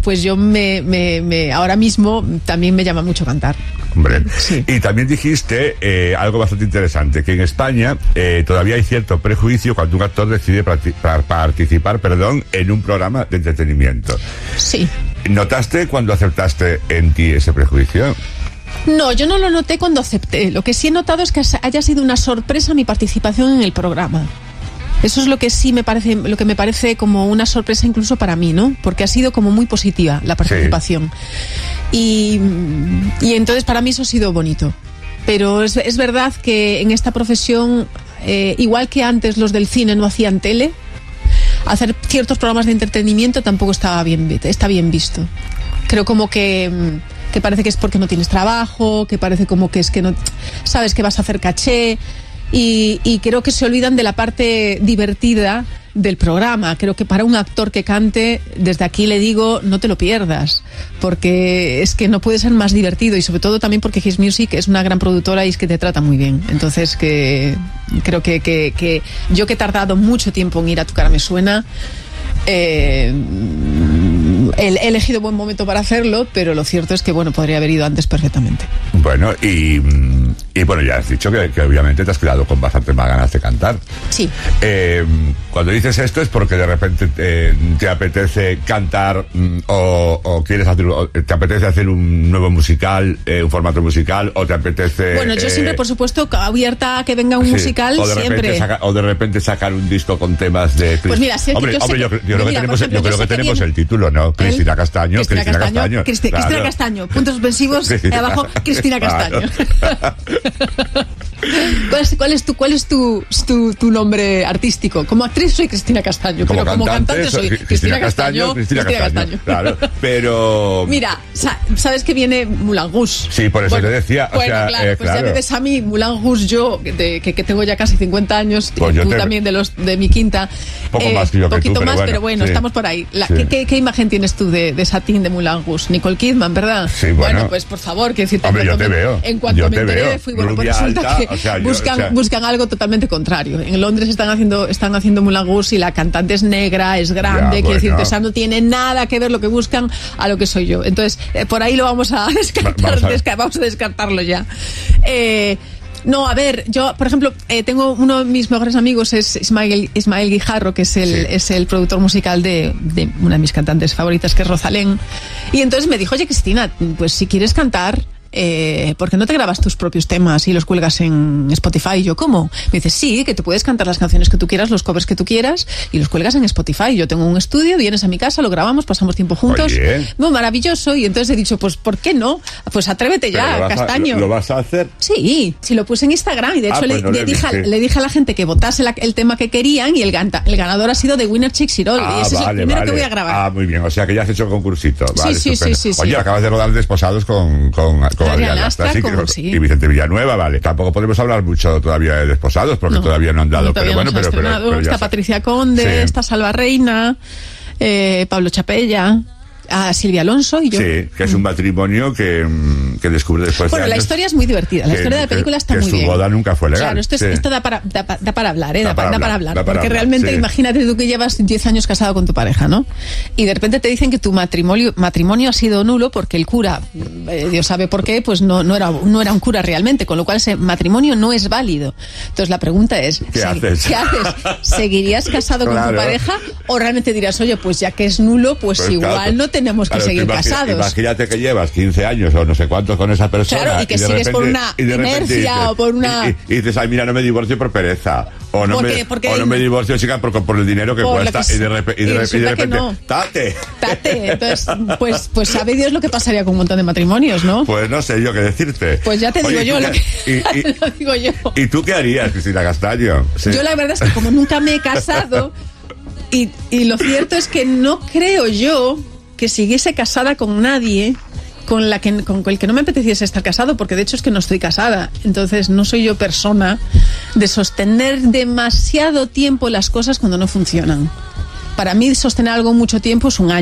pues yo ahora mismo también me llama mucho cantar. Hombre, sí. Y también dijiste algo bastante interesante, que en España todavía hay cierto prejuicio cuando un actor decide participar en un programa de entretenimiento. Sí. ¿Notaste cuando aceptaste en ti ese prejuicio? No, yo no lo noté cuando acepté. Lo que sí he notado es que haya sido una sorpresa mi participación en el programa. Eso es lo que sí me parece como una sorpresa incluso para mí, ¿no? Porque ha sido como muy positiva la participación. Sí. Y entonces para mí eso ha sido bonito. Pero es verdad que en esta profesión, igual que antes los del cine no hacían tele, hacer ciertos programas de entretenimiento tampoco está bien visto. Creo como que parece que es porque no tienes trabajo, que parece como que es que no sabes que vas a hacer caché. Y creo que se olvidan de la parte divertida del programa. Creo que para un actor que cante, desde aquí le digo, no te lo pierdas, porque es que no puede ser más divertido, y sobre todo también porque His Music es una gran productora y es que te trata muy bien. Entonces creo que yo, que he tardado mucho tiempo en ir a Tu cara me suena, he elegido buen momento para hacerlo, pero lo cierto es que podría haber ido antes perfectamente. Bueno, y bueno, ya has dicho que obviamente te has quedado con bastante más ganas de cantar. Sí. Cuando dices esto es porque de repente te apetece cantar o quieres te apetece hacer un nuevo musical, un formato musical, o te apetece... Bueno, yo siempre, por supuesto, abierta a que venga un musical, siempre. O de repente sacar un disco con temas de... Pues mira, si yo creo que tenemos el título, ¿no? Cristina Castaño. Cristina Castaño, puntos suspensivos, abajo, Cristina Castaño. ¿Cuál es tu nombre artístico? Como actriz soy Cristina Castaño, pero como cantante soy Cristina Castaño. Claro, pero... Mira, ¿sabes que viene Moulin Rouge? Sí, por eso te decía. Claro, pues ya me ves a mí, Moulin Rouge, yo, que tengo ya casi 50 años, pues tú también de mi quinta. Poco más que yo, poquito más, pero bueno, estamos por ahí. ¿Qué imagen tienes tú de Satín de Moulin Rouge? Nicole Kidman, ¿verdad? Sí, bueno, pues por favor, que decirte. Hombre, yo te veo. En cuanto me enteré, fui pues resulta que buscan algo totalmente contrario. En Londres están haciendo Moulin Rouge y la cantante es negra, es grande, quiero decirte, o sea, no tiene nada que ver lo que buscan a lo que soy yo. Entonces, por ahí lo vamos a descartar, vamos a descartarlo ya. No, a ver, yo, por ejemplo, tengo uno de mis mejores amigos, es Ismael Guijarro, que es el productor musical de una de mis cantantes favoritas, que es Rosalén. Y entonces me dijo, oye, Cristina, pues si quieres cantar, ¿por qué no te grabas tus propios temas y los cuelgas en Spotify? Y yo, ¿cómo? Me dice, sí, que te puedes cantar las canciones que tú quieras, los covers que tú quieras, y los cuelgas en Spotify. Yo tengo un estudio, vienes a mi casa, lo grabamos, pasamos tiempo juntos. Muy maravilloso. Y entonces he dicho, pues, ¿por qué no? Pues atrévete ya, Castaño. ¿Lo vas a hacer? Sí, lo puse en Instagram, y de hecho le dije a la gente que votase el tema que querían, y el ganador ha sido The Winner Takes It All. Y ese es el primero que voy a grabar. Muy bien, o sea que ya has hecho el concursito. Vale, sí. Oye, acabas de rodar Desposados con Adrián Lastra, y Vicente Villanueva, vale. Tampoco podemos hablar mucho todavía de Desposados, porque todavía no han dado, pero bueno, pero está Patricia Conde, está Salva Reina, Pablo Chapella, a Silvia Alonso y yo. Sí, que es un matrimonio que descubre después de años. La historia es muy divertida, la historia de la película está muy bien. Su boda nunca fue legal. Claro, esto da para hablar, da para hablar, porque realmente imagínate tú que llevas 10 años casado con tu pareja, ¿no? Y de repente te dicen que tu matrimonio ha sido nulo porque el cura, Dios sabe por qué, pues no era un cura realmente, con lo cual ese matrimonio no es válido. Entonces la pregunta es, ¿qué haces? ¿Seguirías casado con tu pareja o realmente dirás, oye, pues ya que es nulo, pues igual no tenemos que seguir casados? Imagínate que llevas 15 años o no sé cuántos con esa persona. Claro, y que sigues por una inercia o por una... Y dices, ay, mira, no me divorcio por pereza. O no me divorcio, chica, por el dinero que cuesta. Y de repente no. ¡Tate! Entonces, pues sabe Dios lo que pasaría con un montón de matrimonios, ¿no? Pues no sé yo qué decirte. Pues ya te digo yo lo digo yo. ¿Y tú qué harías, Cristina Castaño? Sí. Yo la verdad es que como nunca me he casado, y lo cierto es que no creo yo que siguiese casada con nadie con el que no me apeteciese estar casado, porque de hecho es que no estoy casada. Entonces no soy yo persona de sostener demasiado tiempo las cosas cuando no funcionan. Para mí sostener algo mucho tiempo es un año,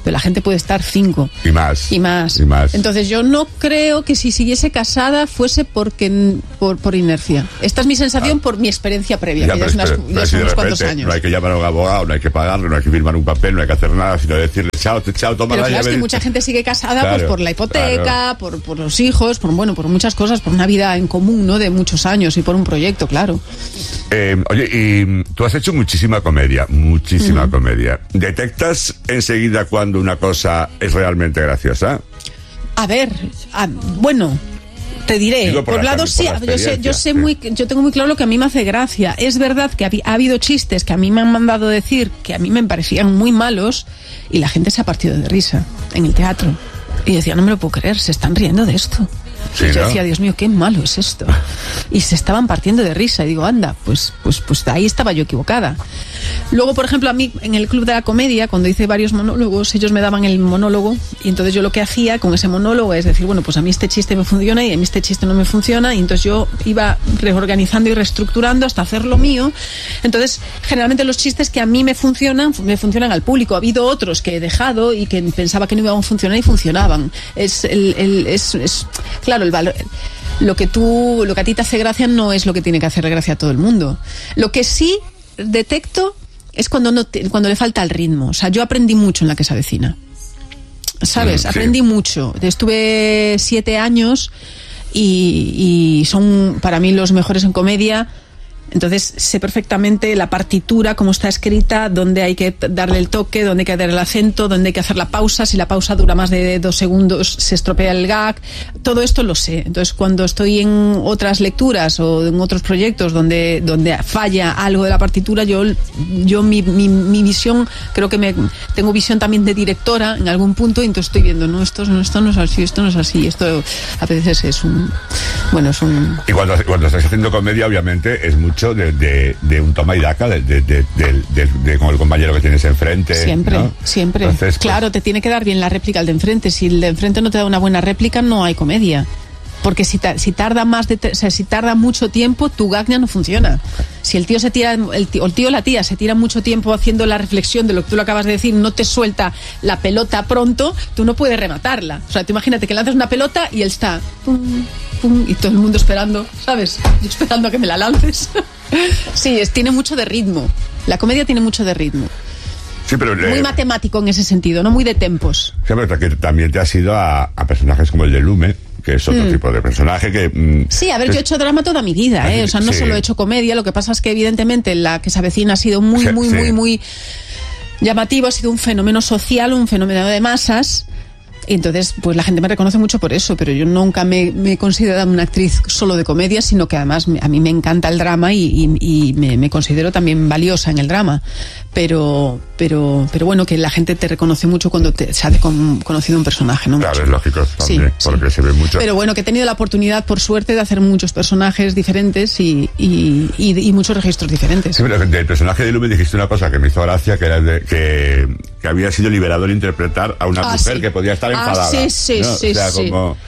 pero la gente puede estar 5. Y más. Y más. Entonces yo no creo que si siguiese casada fuese por inercia. Esta es mi sensación por mi experiencia previa, que ya son unos cuantos años. No hay que llamar a un abogado, no hay que pagarle, no hay que firmar un papel, no hay que hacer nada, sino decirle chao, toma la llave. Pero es que mucha gente sigue casada pues por la hipoteca, por los hijos, por muchas cosas, por una vida en común, ¿no? De muchos años y por un proyecto, claro. Oye, y tú has hecho muchísima comedia. ¿Detectas enseguida cuando una cosa es realmente graciosa? A ver, bueno, te diré, por un lado sí, yo tengo muy claro lo que a mí me hace gracia. Es verdad que ha habido chistes que a mí me han mandado decir que a mí me parecían muy malos y la gente se ha partido de risa en el teatro. Y decía, no me lo puedo creer, se están riendo de esto. Sí, y yo decía, Dios mío, qué malo es esto. Y se estaban partiendo de risa. Y digo, anda, pues ahí estaba yo equivocada. Luego, por ejemplo, a mí en el Club de la Comedia, cuando hice varios monólogos, ellos me daban el monólogo y entonces yo lo que hacía con ese monólogo es decir, bueno, pues a mí este chiste me funciona y a mí este chiste no me funciona, y entonces yo iba reorganizando y reestructurando hasta hacer lo mío. Entonces, generalmente los chistes que a mí me funcionan al público. Ha habido otros que he dejado y que pensaba que no iban a funcionar y funcionaban. Claro, el valor... Lo que a ti te hace gracia no es lo que tiene que hacer gracia a todo el mundo. Lo que sí detecto es cuando le falta el ritmo. O sea, yo aprendí mucho en La que se avecina. ¿Sabes? Sí. Aprendí mucho. Estuve 7 años y son para mí los mejores en comedia. Entonces sé perfectamente la partitura, cómo está escrita, dónde hay que darle el toque, dónde hay que dar el acento, dónde hay que hacer la pausa. Si la pausa dura más de 2 segundos se estropea el gag. Todo esto lo sé. Entonces cuando estoy en otras lecturas o en otros proyectos donde falla algo de la partitura, yo mi visión, creo que tengo visión también de directora en algún punto, y entonces estoy viendo, no, esto no es así, esto no es así. Esto a veces es un... Y cuando estás haciendo comedia, obviamente es mucho de un toma y daca con el compañero que tienes enfrente. Siempre, ¿no? Siempre. Entonces, claro, te tiene que dar bien la réplica al de enfrente. Si el de enfrente no te da una buena réplica, no hay comedia. Porque si tarda si tarda mucho tiempo, tu gag ya no funciona. Si el tío o la tía se tira mucho tiempo haciendo la reflexión de lo que tú lo acabas de decir, no te suelta la pelota pronto, tú no puedes rematarla. O sea, tú imagínate que lanzas una pelota y él está pum, pum, y todo el mundo esperando, ¿sabes? Yo esperando a que me la lances. Sí, tiene mucho de ritmo. La comedia tiene mucho de ritmo. Sí, pero muy matemático en ese sentido, no muy de tempos. Sí, pero que también te has ido a personajes como el de Lume, que es otro tipo de personaje que... Sí, a ver, yo he hecho drama toda mi vida, ¿eh? O sea, no solo he hecho comedia, lo que pasa es que evidentemente La que se avecina ha sido muy llamativo, ha sido un fenómeno social, un fenómeno de masas. Y entonces, pues la gente me reconoce mucho por eso, pero yo nunca me he considerado una actriz solo de comedia, sino que además a mí me encanta el drama y me considero también valiosa en el drama. Pero bueno, que la gente te reconoce mucho cuando se ha conocido un personaje, ¿no? Claro, es lógico también, porque se ve mucho. Pero bueno, que he tenido la oportunidad, por suerte, de hacer muchos personajes diferentes y muchos registros diferentes. Sí, pero del personaje de Lume dijiste una cosa que me hizo gracia, que era que había sido liberador interpretar a una mujer que podía estar enfadada. Sí, ¿no? sí, o sea, sí. como...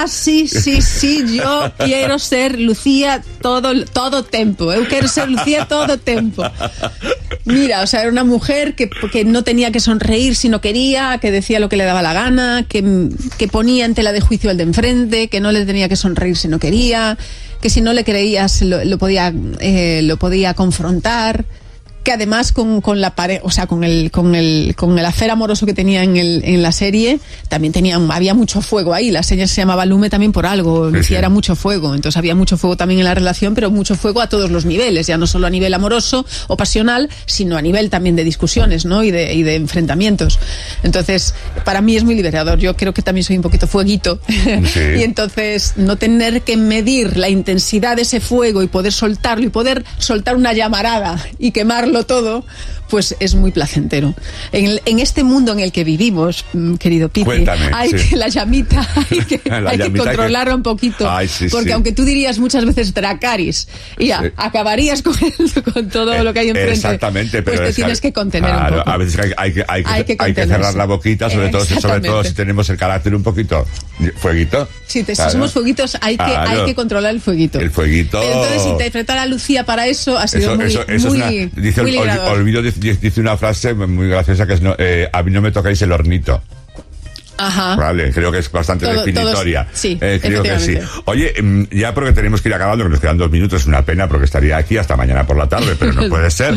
Sí, yo quiero ser Lucía todo tempo. Yo quiero ser Lucía todo tempo. Mira, o sea, era una mujer que no tenía que sonreír si no quería, que decía lo que le daba la gana, que ponía en tela de juicio al de enfrente, que no le tenía que sonreír si no quería, que si no le creías lo podía confrontar, que además con la pareja, o sea, con el afer amoroso que tenía en la serie, también había mucho fuego ahí. La serie se llamaba Lume también por algo, Lucía era mucho fuego, entonces había mucho fuego también en la relación, pero mucho fuego a todos los niveles, ya no solo a nivel amoroso o pasional, sino a nivel también de discusiones, ¿no? y de enfrentamientos. Entonces, para mí es muy liberador. Yo creo que también soy un poquito fueguito. Sí. Y entonces no tener que medir la intensidad de ese fuego y poder soltarlo y poder soltar una llamarada y quemarlo todo, pues es muy placentero. En este mundo en el que vivimos, querido Piti, la llamita hay que controlarla un poquito. Porque aunque tú dirías muchas veces Dracarys y acabarías con todo lo que hay enfrente, exactamente, pues pero te tienes que contener un poco. A veces hay que cerrar la boquita, sobre todo si tenemos el carácter un poquito fueguito. Si somos fueguitos, hay que controlar el fueguito. El fueguito. Pero entonces interpretar a Lucía para eso ha sido muy dice Olvido dice una frase muy graciosa que es a mí no me tocáis el hornito. Ajá. Vale, creo que es bastante definitoria. Sí, creo que sí. Oye, ya porque tenemos que ir acabando, que nos quedan 2 minutos, es una pena porque estaría aquí hasta mañana por la tarde, pero no puede ser.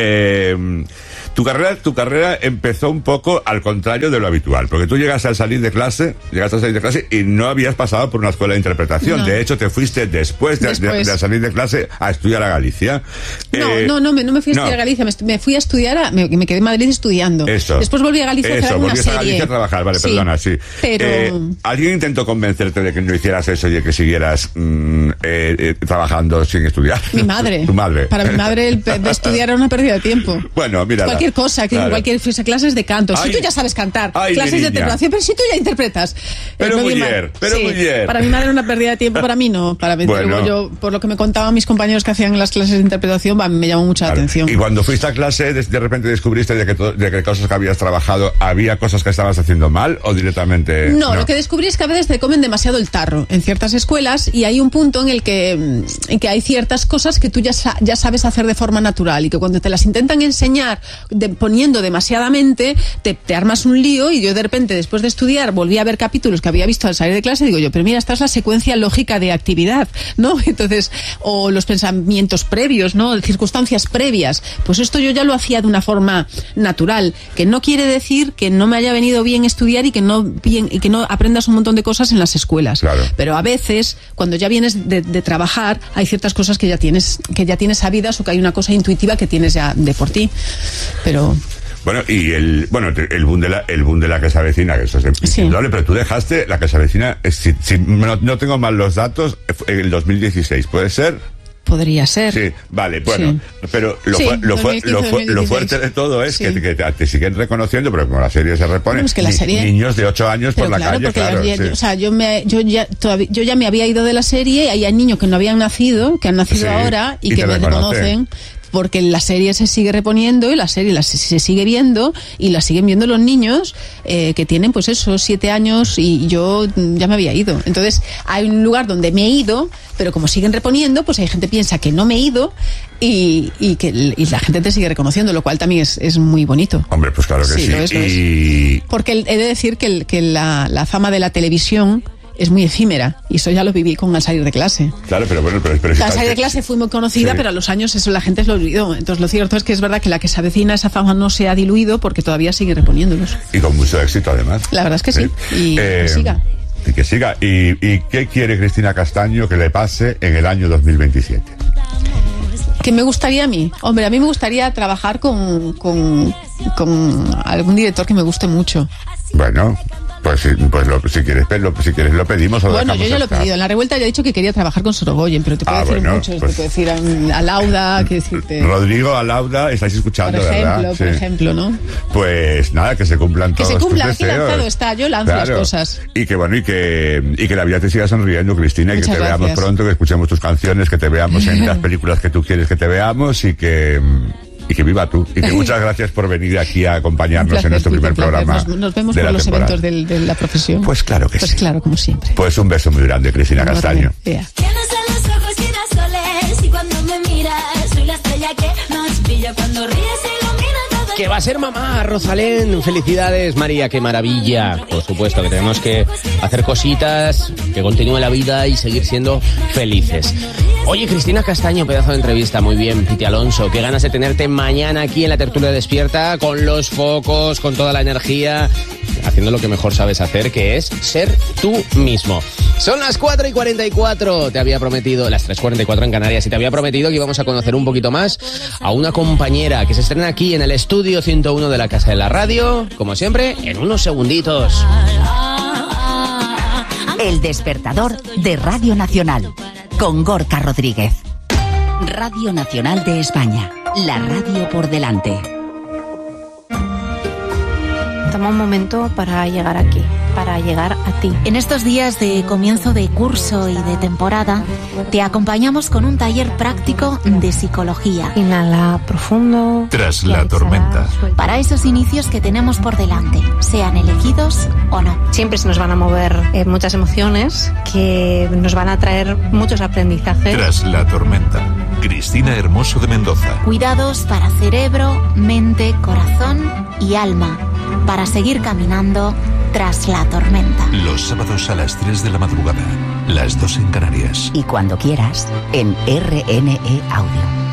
Tu carrera empezó un poco al contrario de lo habitual, porque tú llegaste a salir de clase y no habías pasado por una escuela de interpretación. No. De hecho, te fuiste después de salir de clase a estudiar a Galicia. No me fui a estudiar a Galicia, me fui a estudiar, me quedé en Madrid estudiando. Eso. Después volví a Galicia a hacer una serie. A Galicia a trabajar, vale, sí, perdona, sí. Pero... ¿Alguien intentó convencerte de que no hicieras eso y de que siguieras trabajando sin estudiar? Mi madre. Tu madre. Para mi madre estudiar era una pérdida de tiempo. Bueno, mira. Cualquier cosa, claro. Clases de canto. Si tú ya sabes cantar, clases de interpretación, pero si tú ya interpretas. Pero mujer. Para mi madre era una pérdida de tiempo, para mí no. Bueno. Yo, por lo que me contaban mis compañeros que hacían las clases de interpretación, me llamó mucha atención. Y cuando fuiste a clase, de repente descubriste de que cosas que habías trabajado, ¿había cosas que estabas haciendo mal o directamente...? No, lo que descubrí es que a veces te comen demasiado el tarro en ciertas escuelas y hay un punto en el que hay ciertas cosas que tú ya sabes hacer de forma natural y que cuando te las intentan enseñar poniendo demasiadamente, te armas un lío. Y yo de repente, después de estudiar, volví a ver capítulos que había visto al salir de clase y digo yo, pero mira, esta es la secuencia lógica de actividad, ¿no? Entonces, o los pensamientos previos, ¿no? Circunstancias previas. Pues esto yo ya lo hacía de una forma natural, que no quiere decir que no me haya venido bien estudiar y que no aprendas un montón de cosas en las escuelas. Claro. Pero a veces, cuando ya vienes de trabajar, hay ciertas cosas que ya tienes sabidas o que hay una cosa intuitiva que tienes ya de por ti. Pero... Bueno, y el boom de la que se avecina, que eso es indudable, sí. Pero tú dejaste la que se avecina, si no tengo mal los datos, en el 2016, ¿puede ser? Podría ser. Sí, vale, bueno, sí. Pero lo fuerte de todo es que te siguen reconociendo, pero como la serie se repone, es que la serie... niños de 8 años pero por la calle, claro. Sí. O sea, yo ya me había ido de la serie y hay niños que no habían nacido, que han nacido ahora y que me reconocen. Porque la serie se sigue reponiendo y la serie se sigue viendo y la siguen viendo los niños que tienen pues esos 7 años y yo ya me había ido. Entonces hay un lugar donde me he ido, pero como siguen reponiendo, pues hay gente que piensa que no me he ido y la gente te sigue reconociendo, lo cual también es muy bonito. Hombre, pues claro que sí. Es. Porque he de decir que la fama de la televisión es muy efímera y eso ya lo viví con Al salir de clase. Claro, pero bueno, pero Al salir de clase fui muy conocida, sí. Pero a los años eso la gente lo olvidó. Entonces lo cierto es que es verdad que la que se avecina, esa fama no se ha diluido porque todavía sigue reponiéndolos. Y con mucho éxito además. La verdad es que sí. Y que siga. Y que siga. ¿Y qué quiere Cristina Castaño que le pase en el año 2027? ¿Qué me gustaría a mí? Hombre, a mí me gustaría trabajar con algún director que me guste mucho. Bueno... Pues si quieres lo pedimos o bueno, yo ya lo he pedido. En La Revuelta ya he dicho que quería trabajar con Sorogoyen, pero te puedo decir muchos. Pues, te puedo decir a Lauda, que decirte... Rodrigo, a Lauda, estáis escuchando, ¿verdad? Por ejemplo, ¿no? Pues nada, que se cumplan todos tus deseos. Que lanzado está, yo lanzo las cosas. Y que bueno, y que la vida te siga sonriendo, Cristina, muchas y que te veamos pronto, que escuchemos tus canciones, que te veamos en las películas que tú quieres que te veamos y que viva tú. Y que muchas gracias por venir aquí a acompañarnos en nuestro primer programa. Nos vemos por los eventos de la profesión. Pues claro que sí. Pues claro, como siempre. Pues un beso muy grande, Cristina Castaño. Yeah. Que va a ser mamá, Rosalén. Felicidades, María, qué maravilla. Por supuesto que tenemos que hacer cositas, que continúe la vida y seguir siendo felices. Oye, Cristina Castaño, pedazo de entrevista, muy bien, Piti Alonso. Qué ganas de tenerte mañana aquí en la tertulia despierta, con los focos, con toda la energía, haciendo lo que mejor sabes hacer, que es ser tú mismo. Son las 4:44, te había prometido, las 3:44 en Canarias, y te había prometido que íbamos a conocer un poquito más a una compañera que se estrena aquí en el estudio 101 de la Casa de la Radio, como siempre, en unos segunditos. El despertador de Radio Nacional, con Gorka Rodríguez. Radio Nacional de España, la radio por delante. Toma un momento para llegar aquí, para llegar a ti. En estos días de comienzo de curso y de temporada, te acompañamos con un taller práctico de psicología. Inhala profundo. Tras la tormenta. Para esos inicios que tenemos por delante, sean elegidos o no. Siempre se nos van a mover muchas emociones que nos van a traer muchos aprendizajes. Tras la tormenta. Cristina Hermoso de Mendoza. Cuidados para cerebro, mente, corazón y alma, para seguir caminando tras la tormenta. Los sábados a las 3 de la madrugada, las 2 en Canarias. Y cuando quieras, en RNE Audio.